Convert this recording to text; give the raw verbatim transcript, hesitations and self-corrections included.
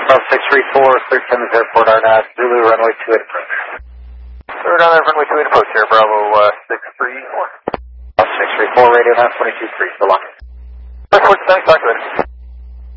Bravo six three four, clear Timmins Airport, R N A S, Zulu, runway two eight approach. Clear down there, runway two eight approach here, Bravo uh, six three four. Bravo six three four, radio nine twenty-two three, so long. Thanks, thanks, talk to you later.